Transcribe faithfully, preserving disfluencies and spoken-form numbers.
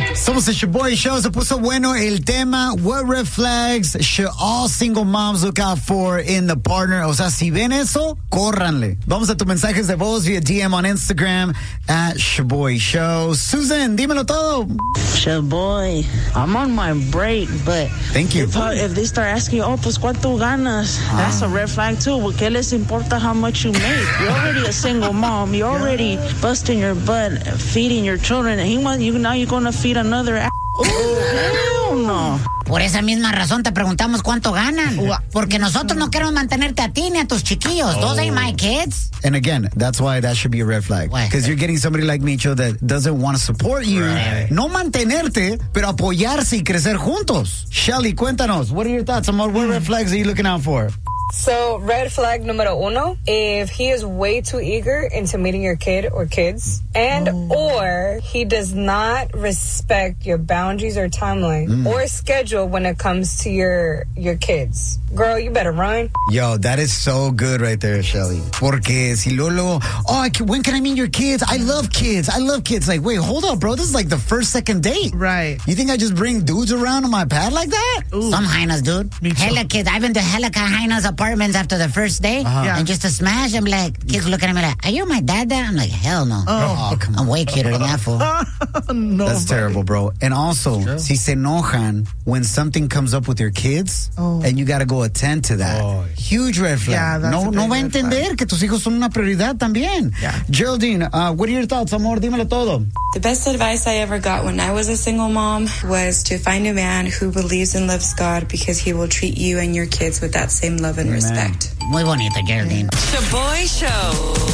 Somos el Shaboy Show. Se puso bueno el tema. What red flags should all single moms look out for in the partner? O sea, si ven eso, córranle. Vamos a tus mensajes de voz via D M on Instagram at Shaboy Show. Susan, dímelo todo. Shaboy, I'm on my break, but Thank you. If, if they start asking, oh, pues cuánto ganas, ah. that's a red flag too. ¿Por qué les importa how much you make? You're already a single mom. You're already busting your butt, feeding your children. And he want you now. You're gonna feed another ass. Oh, hell no. Por esa misma razón te preguntamos cuánto ganan. Porque nosotros no queremos mantenerte a ti ni a tus chiquillos. Oh. Those ain't my kids. And again, that's why that should be a red flag. Because you're getting somebody like Micho that doesn't want to support you. Right. No mantenerte, pero apoyarse y crecer juntos. Shelly, cuéntanos. What are your thoughts on what red flags are you looking out for? So, red flag numero uno, if he is way too eager into meeting your kid or kids, and oh. or he does not respect your boundaries or timeline mm. or schedule when it comes to your your kids. Girl, you better run. Yo, that is so good right there, Shelly. Porque si Lolo, oh, I can, when can I meet your kids? I love kids. I love kids. Like, wait, hold up, bro. This is like the first, second date. Right. You think I just bring dudes around on my pad like that? Ooh. Some hyenas, dude. Hella kids. I've been to hella hyenas apartments after the first day. Uh-huh. Yeah. And just to smash, I'm like, kids looking at me like, are you my dad there? I'm like, hell no. Oh, oh come on. I'm way cuter than that fool. No, That's buddy. terrible, bro. And also, sure. si se enojan when something comes up with your kids oh. and you got to go attend to that. Oh. Huge red flag. Yeah, that's no, no va a entender flag. que tus hijos son una prioridad también. Yeah. Geraldine, uh, what are your thoughts, amor? Dímelo todo. The best advice I ever got when I was a single mom was to find a man who believes and loves God, because he will treat you and your kids with that same love and Amen. respect. Muy bonito, Geraldine. The Boy Show.